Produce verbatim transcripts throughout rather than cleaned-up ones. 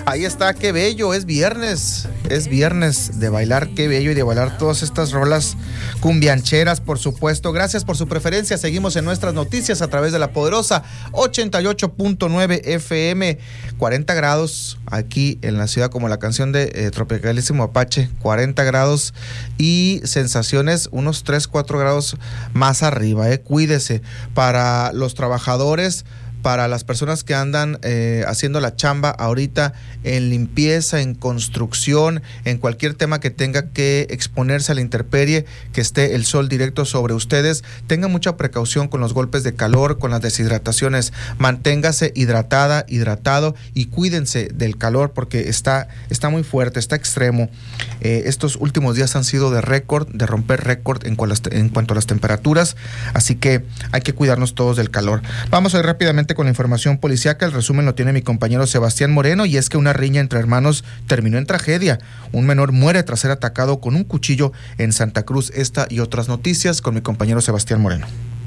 Ahí está, qué bello, es viernes, es viernes de bailar, qué bello, y de bailar todas estas rolas cumbiancheras, por supuesto. Gracias por su preferencia, seguimos en nuestras noticias a través de la poderosa ochenta y ocho punto nueve F M, cuarenta grados aquí en la ciudad, como la canción de eh, Tropicalísimo Apache, cuarenta grados y sensaciones unos tres, cuatro grados más arriba, eh. Cuídese. Para los trabajadores, para las personas que andan eh, haciendo la chamba ahorita en limpieza, en construcción, en cualquier tema que tenga que exponerse a la intemperie, que esté el sol directo sobre ustedes, tengan mucha precaución con los golpes de calor, con las deshidrataciones. Manténgase hidratada, hidratado, y cuídense del calor porque está, está muy fuerte, está extremo. Eh, estos últimos días han sido de récord, de romper récord en, en cuanto a las temperaturas, así que hay que cuidarnos todos del calor. Vamos a ir rápidamente con la información policíaca. El resumen lo tiene mi compañero Sebastián Moreno, y es que una riña entre hermanos terminó en tragedia. Un menor muere tras ser atacado con un cuchillo en Santa Cruz. Esta y otras noticias con mi compañero Sebastián Moreno.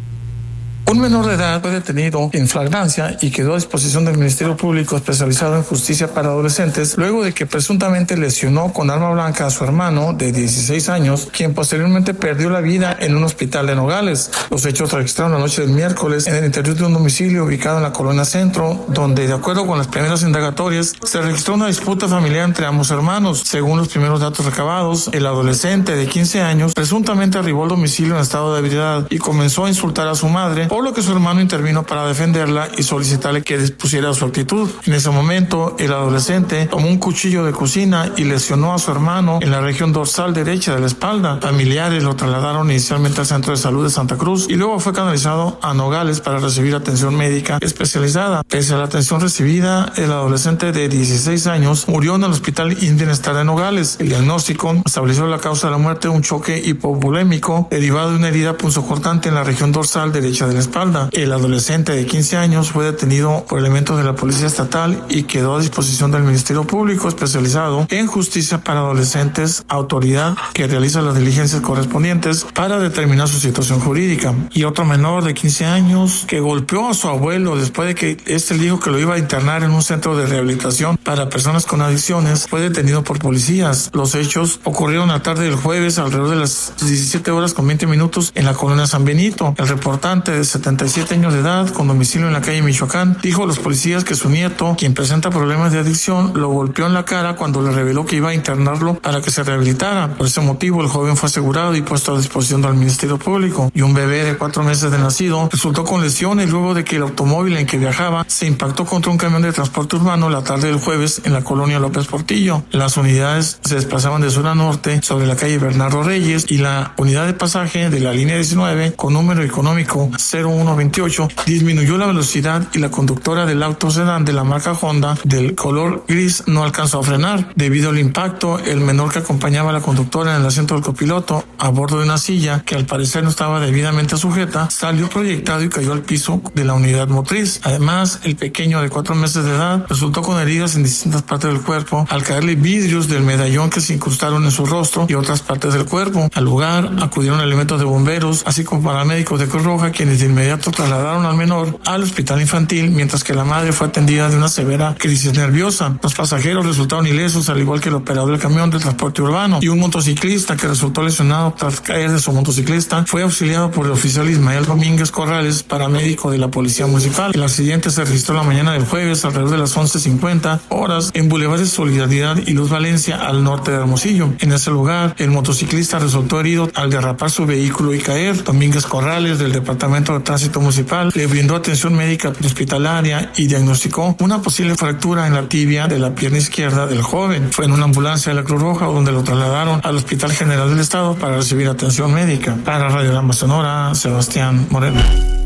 Un menor de edad fue detenido en flagrancia y quedó a disposición del Ministerio Público especializado en justicia para adolescentes luego de que presuntamente lesionó con arma blanca a su hermano de dieciséis años, quien posteriormente perdió la vida en un hospital de Nogales. Los hechos se registraron la noche del miércoles en el interior de un domicilio ubicado en la Colonia Centro, donde, de acuerdo con las primeras indagatorias, se registró una disputa familiar entre ambos hermanos. Según los primeros datos recabados, el adolescente de quince años presuntamente arribó al domicilio en estado de ebriedad y comenzó a insultar a su madre, por lo que su hermano intervino para defenderla y solicitarle que dispusiera su actitud. En ese momento, el adolescente tomó un cuchillo de cocina y lesionó a su hermano en la región dorsal derecha de la espalda. Familiares lo trasladaron inicialmente al Centro de Salud de Santa Cruz y luego fue canalizado a Nogales para recibir atención médica especializada. Pese a la atención recibida, el adolescente de dieciséis años murió en el Hospital Bienestar de Nogales. El diagnóstico estableció la causa de la muerte, un choque hipovolémico derivado de una herida punzocortante en la región dorsal derecha de la espalda. El adolescente de quince años fue detenido por elementos de la Policía Estatal y quedó a disposición del Ministerio Público especializado en justicia para adolescentes, autoridad que realiza las diligencias correspondientes para determinar su situación jurídica. Y otro menor de quince años que golpeó a su abuelo después de que este le dijo que lo iba a internar en un centro de rehabilitación para personas con adicciones, fue detenido por policías. Los hechos ocurrieron la tarde del jueves alrededor de las diecisiete horas con veinte minutos en la colonia San Benito. El reportante de setenta y siete años de edad, con domicilio en la calle Michoacán, dijo a los policías que su nieto, quien presenta problemas de adicción, lo golpeó en la cara cuando le reveló que iba a internarlo para que se rehabilitara. Por ese motivo, el joven fue asegurado y puesto a disposición del Ministerio Público. Y un bebé de cuatro meses de nacido resultó con lesiones luego de que el automóvil en que viajaba se impactó contra un camión de transporte urbano la tarde del jueves en la colonia López Portillo. Las unidades se desplazaban de sur a norte sobre la calle Bernardo Reyes, y la unidad de pasaje de la línea diecinueve con número económico cero uno veintiocho disminuyó la velocidad y la conductora del auto sedán de la marca Honda del color gris no alcanzó a frenar. Debido al impacto, el menor que acompañaba a la conductora en el asiento del copiloto a bordo de una silla que al parecer no estaba debidamente sujeta, salió proyectado y cayó al piso de la unidad motriz. Además, el pequeño de cuatro meses de edad resultó con heridas en distintas partes del cuerpo al caerle vidrios del medallón que se incrustaron en su rostro y otras partes del cuerpo. Al lugar acudieron elementos de bomberos, así como paramédicos de Cruz Roja, quienes de inmediato trasladaron al menor al hospital infantil, mientras que la madre fue atendida de una severa crisis nerviosa. Los pasajeros resultaron ilesos, al igual que el operador del camión de transporte urbano, y un motociclista que resultó lesionado tras caer de su motociclista fue auxiliado por el oficial Ismael Domínguez Corrales, paramédico de la Policía Municipal. El accidente se registró la mañana del jueves alrededor de las once cincuenta horas en Boulevard de Solidaridad y Luz Valencia, al norte de Hermosillo. En ese lugar, el motociclista resultó herido al derrapar su vehículo y caer. Domínguez Corrales, del Departamento de Tránsito Municipal, le brindó atención médica prehospitalaria y diagnosticó una posible fractura en la tibia de la pierna izquierda del joven. Fue en una ambulancia de la Cruz Roja donde lo trasladaron al Hospital General del Estado para recibir atención médica. Para Radio Lama Sonora, Sebastián Moreno.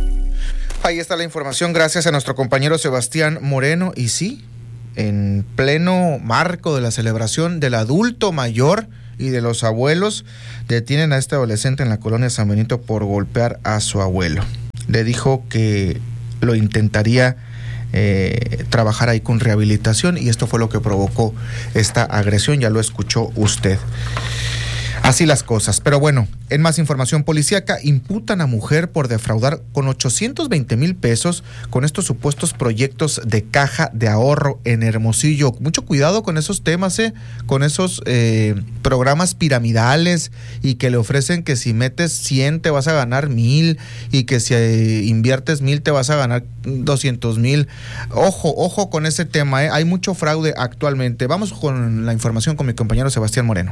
Ahí está la información, gracias a nuestro compañero Sebastián Moreno. Y sí, en pleno marco de la celebración del adulto mayor y de los abuelos, detienen a este adolescente en la colonia San Benito por golpear a su abuelo. Le dijo que lo intentaría eh, trabajar ahí con rehabilitación, y esto fue lo que provocó esta agresión, ya lo escuchó usted. Así las cosas. Pero bueno, en más información policíaca, imputan a mujer por defraudar con ochocientos veinte mil pesos con estos supuestos proyectos de caja de ahorro en Hermosillo. Mucho cuidado con esos temas, eh, con esos eh, programas piramidales y que le ofrecen que si metes cien te vas a ganar mil y que si eh, inviertes mil te vas a ganar doscientos mil. Ojo, ojo con ese tema, eh. Hay mucho fraude actualmente. Vamos con la información con mi compañero Sebastián Moreno.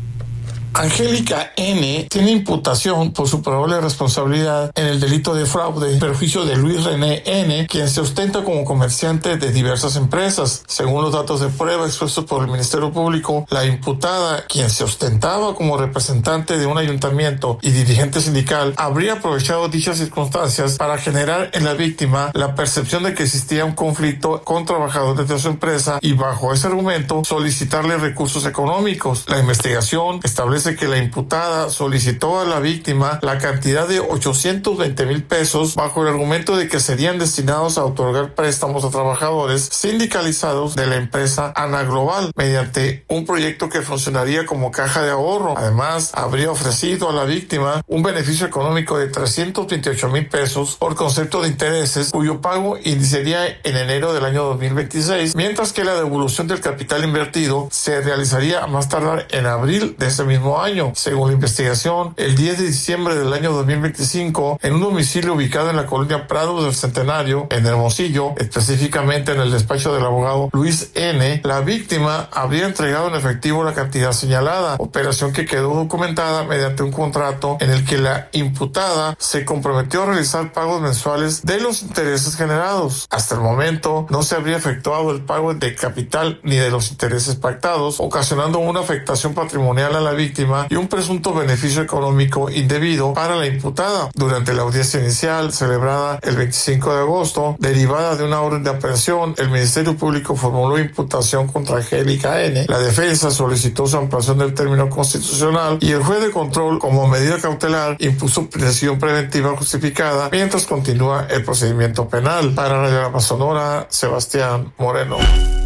Angélica N. tiene imputación por su probable responsabilidad en el delito de fraude en perjuicio de Luis René N., quien se ostenta como comerciante de diversas empresas. Según los datos de prueba expuestos por el Ministerio Público, la imputada, quien se ostentaba como representante de un ayuntamiento y dirigente sindical, habría aprovechado dichas circunstancias para generar en la víctima la percepción de que existía un conflicto con trabajadores de su empresa y, bajo ese argumento, solicitarle recursos económicos. La investigación establece que la imputada solicitó a la víctima la cantidad de ochocientos veinte mil pesos bajo el argumento de que serían destinados a otorgar préstamos a trabajadores sindicalizados de la empresa Ana Global mediante un proyecto que funcionaría como caja de ahorro. Además, habría ofrecido a la víctima un beneficio económico de trescientos veintiocho mil pesos por concepto de intereses, cuyo pago iniciaría en enero del año dos mil veintiséis, mientras que la devolución del capital invertido se realizaría a más tardar en abril de ese mismo año. Según la investigación, el diez de diciembre del año dos mil veinticinco, en un domicilio ubicado en la colonia Prado del Centenario, en Hermosillo, específicamente en el despacho del abogado Luis N., la víctima habría entregado en efectivo la cantidad señalada, operación que quedó documentada mediante un contrato en el que la imputada se comprometió a realizar pagos mensuales de los intereses generados. Hasta el momento, no se habría efectuado el pago de capital ni de los intereses pactados, ocasionando una afectación patrimonial a la víctima y un presunto beneficio económico indebido para la imputada. Durante la audiencia inicial, celebrada el veinticinco de agosto, derivada de una orden de aprehensión, el Ministerio Público formuló imputación contra Angélica N. La defensa solicitó su ampliación del término constitucional y el juez de control, como medida cautelar, impuso prisión preventiva justificada mientras continúa el procedimiento penal. Para Radio La Paz Sonora, Sebastián Moreno.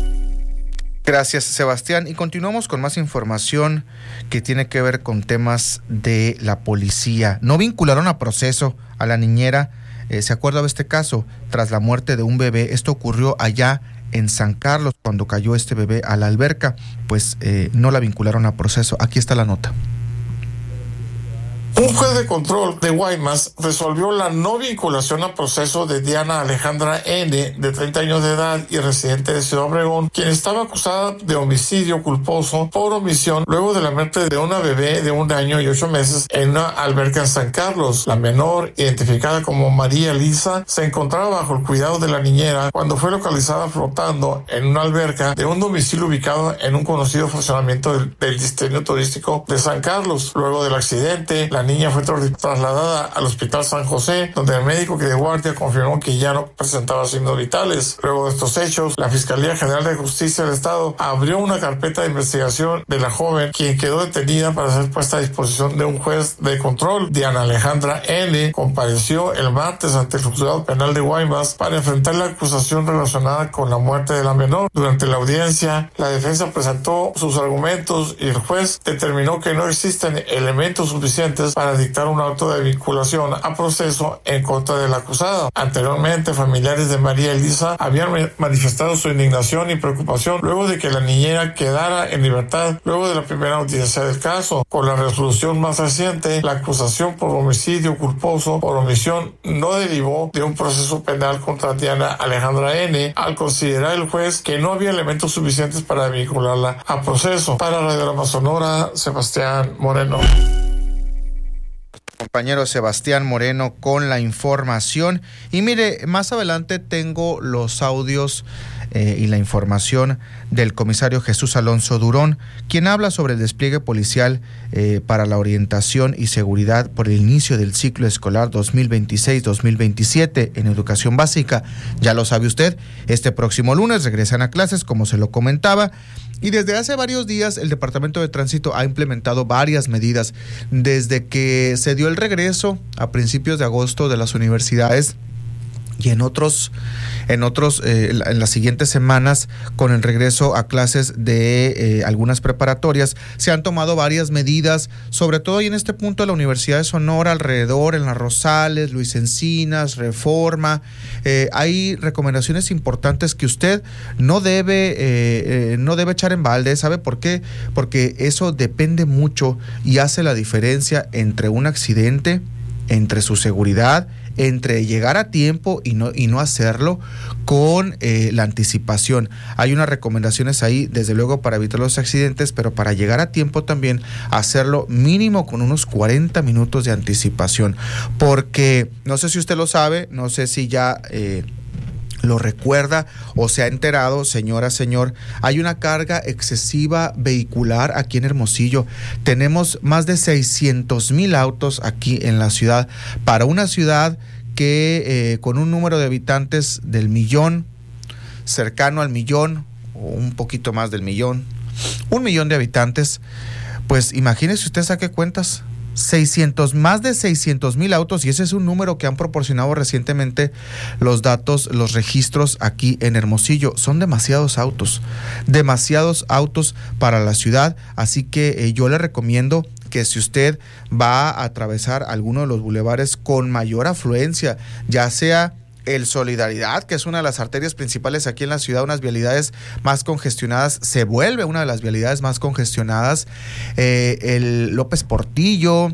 Gracias, Sebastián. Y continuamos con más información que tiene que ver con temas de la policía. No vincularon a proceso a la niñera. Eh, ¿Se acuerda de este caso? Tras la muerte de un bebé. Esto ocurrió allá en San Carlos, cuando cayó este bebé a la alberca. Pues eh, no la vincularon a proceso. Aquí está la nota. Un juez de control de Guaymas resolvió la no vinculación a proceso de Diana Alejandra N., de treinta años de edad y residente de Ciudad Obregón, quien estaba acusada de homicidio culposo por omisión luego de la muerte de una bebé de un año y ocho meses en una alberca en San Carlos. La menor, identificada como María Elisa, se encontraba bajo el cuidado de la niñera cuando fue localizada flotando en una alberca de un domicilio ubicado en un conocido fraccionamiento del, del distrito turístico de San Carlos. Luego del accidente, la niña fue trasladada al Hospital San José, donde el médico que de guardia confirmó que ya no presentaba signos vitales. Luego de estos hechos, la Fiscalía General de Justicia del Estado abrió una carpeta de investigación de la joven, quien quedó detenida para ser puesta a disposición de un juez de control. Diana Alejandra N. compareció el martes ante el Juzgado Penal de Guaymas para enfrentar la acusación relacionada con la muerte de la menor. Durante la audiencia, la defensa presentó sus argumentos y el juez determinó que no existen elementos suficientes para dictar un auto de vinculación a proceso en contra de la acusada. Anteriormente, familiares de María Elisa habían manifestado su indignación y preocupación luego de que la niñera quedara en libertad luego de la primera audiencia del caso. Con la resolución más reciente, la acusación por homicidio culposo por omisión no derivó de un proceso penal contra Diana Alejandra N., al considerar el juez que no había elementos suficientes para vincularla a proceso. Para Radio La Paz Sonora, Sebastián Moreno. Compañero Sebastián Moreno con la información. Y mire, más adelante tengo los audios eh, y la información del comisario Jesús Alonso Durón, quien habla sobre el despliegue policial eh, para la orientación y seguridad por el inicio del ciclo escolar dos mil veintiséis dos mil veintisiete en educación básica. Ya lo sabe usted, este próximo lunes regresan a clases, como se lo comentaba. Y desde hace varios días el Departamento de Tránsito ha implementado varias medidas. Desde que se dio el regreso a principios de agosto de las universidades, y en otros en otros eh, en las siguientes semanas, con el regreso a clases de eh, algunas preparatorias, se han tomado varias medidas, sobre todo y en este punto de la Universidad de Sonora, alrededor, en Las Rosales, Luis Encinas, Reforma. Eh, hay recomendaciones importantes que usted no debe eh, eh, no debe echar en balde. ¿Sabe por qué? Porque eso depende mucho y hace la diferencia entre un accidente, entre su seguridad, entre llegar a tiempo y no, y no hacerlo, con eh, la anticipación. Hay unas recomendaciones ahí, desde luego, para evitar los accidentes, pero para llegar a tiempo también, hacerlo mínimo con unos cuarenta minutos de anticipación. Porque, no sé si usted lo sabe, no sé si ya Eh, lo recuerda o se ha enterado, señora, señor, hay una carga excesiva vehicular aquí en Hermosillo. Tenemos más de seiscientos mil autos aquí en la ciudad, para una ciudad que eh, con un número de habitantes del millón, cercano al millón, o un poquito más del millón, un millón de habitantes. Pues imagínese usted, saque cuentas, seiscientos, más de seiscientos mil autos, y ese es un número que han proporcionado recientemente los datos, los registros aquí en Hermosillo. Son demasiados autos, demasiados autos para la ciudad, así que eh, yo le recomiendo que si usted va a atravesar alguno de los bulevares con mayor afluencia, ya sea el Solidaridad, que es una de las arterias principales aquí en la ciudad, unas vialidades más congestionadas, se vuelve una de las vialidades más congestionadas, eh, el López Portillo,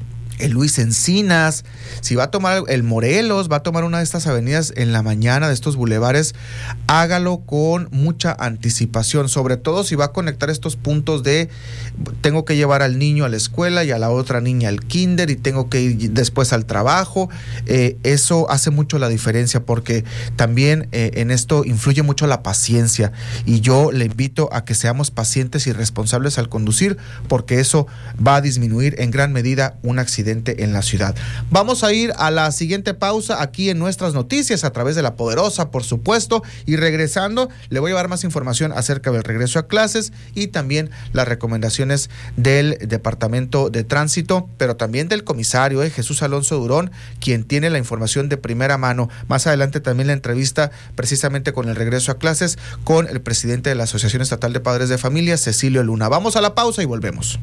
el Luis Encinas, si va a tomar el Morelos, va a tomar una de estas avenidas en la mañana, de estos bulevares, hágalo con mucha anticipación, sobre todo si va a conectar estos puntos de tengo que llevar al niño a la escuela y a la otra niña al kinder y tengo que ir después al trabajo. Eh, eso hace mucho la diferencia, porque también eh, en esto influye mucho la paciencia, y yo le invito a que seamos pacientes y responsables al conducir, porque eso va a disminuir en gran medida un accidente en la ciudad. Vamos a ir a la siguiente pausa aquí en nuestras noticias a través de La Poderosa, por supuesto, y regresando le voy a dar más información acerca del regreso a clases y también las recomendaciones del Departamento de Tránsito, pero también del comisario eh, Jesús Alonso Durón, quien tiene la información de primera mano. Más adelante también la entrevista precisamente con el regreso a clases con el presidente de la Asociación Estatal de Padres de Familia, Cecilio Luna. Vamos a la pausa y volvemos.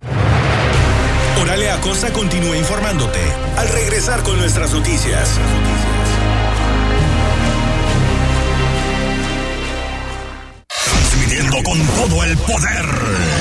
Oralia Acosta continúa informándote al regresar con nuestras noticias. Transmitiendo con todo el poder.